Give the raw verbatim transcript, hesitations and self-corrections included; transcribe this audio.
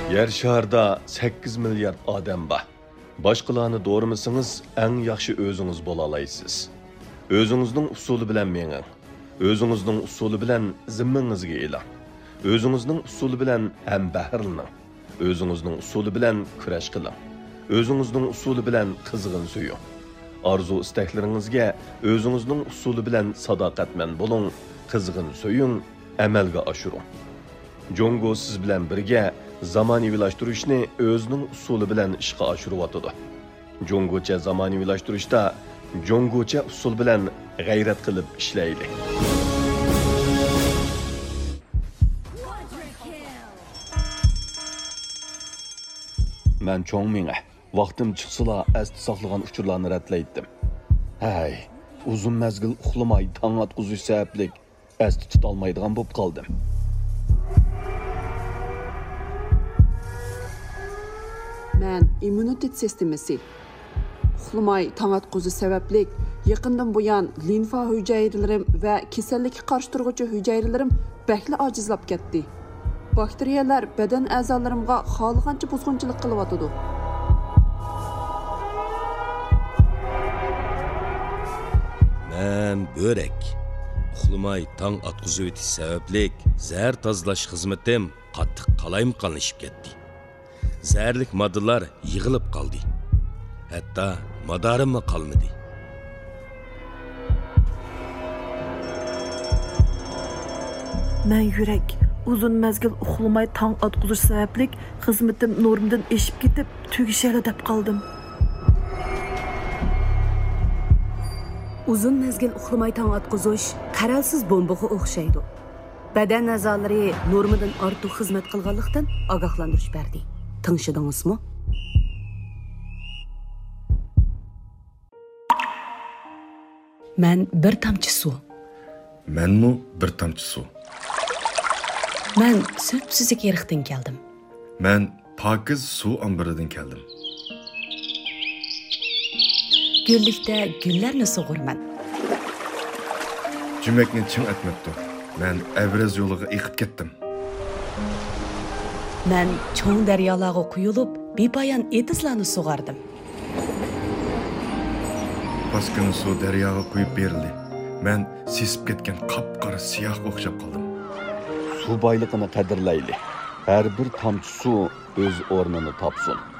Yer şarda sakkiz milyard odam bor. Boshqalarni doğramasangiz, eng yaxshi o'zingiz bo'la olasiz. O'zingizning usuli bilan menging. O'zingizning usuli bilan zimmangizga e'lon. O'zingizning usuli bilan ham bahrlaning. O'zingizning usuli bilan kurash qiling. O'zingizning usuli bilan qizg'in suying. Arzu istaklaringizga o'zingizning usuli bilan sadoqatman bo'ling, qizg'in suying, amalga oshiring. Jongo siz bilan birga zamonaviylashtirishni o'zining usuli bilan ishga oshiryotdi. Jongocha zamonaviylashtirishda jongocha usul bilan g'ayrat qilib ishlaydi. Men cho'ng menga vaqtim chiqsala asti saqlagan uchurlarni ratlaydim. Hay, uzun mezgil uxlamay tong atquzish sababli asti tutolmaydigan bo'lib qoldim. Men immunitet sistemasi uxlamay tong atquzish sababli yaqindan buyon limfa hujayralarim va kasallikka qarshi turuvchi hujayralarim bakli ojizlab ketdi. Bakteriyalar badan a'zolarimga xohlagancha buzg'unchilik qilyotdi. Men börek. Uxlamay tong atquzish o'tish sababli zahar tozalash xizmatim qattiq qalaymqanlashib ketdi. Zəhərlik moddalar yığılıb qaldı. Hətta madarim qalmadı. Mən yürək uzun məzgil uxlamay tong atquzish sababli xizmatim normdan eşib ketib, tugishali deb qaldım. Uzun mezgil uxlamay tong atquzish qaralsiz bombaga o'xshaydi. Badan a'zolari normadan ortiq xizmat qilganlikdan ogohlantirish berdi. Tanışdыңызmı? Mən bir tamçı su. Mənmi bir tamçı su. Mən söpsüzlük yeriqdən gəldim. Mən pakiz su ambiridan keldim. Güllikdə güllərni sug'urman. Cüməkni çim etmepti. Mən Əvraz yoluga eqib ketdim. Mən çoğ daryolarga quyulub, bepoyon etizlarni sug'ardim. Paskini su daryoga quyib berildi. Mən sesib ketgan qap-qara siyah o'xshab qoldim. Su boyligini qadrlayli. Har bir tomchi su o'z o'rnini topsin.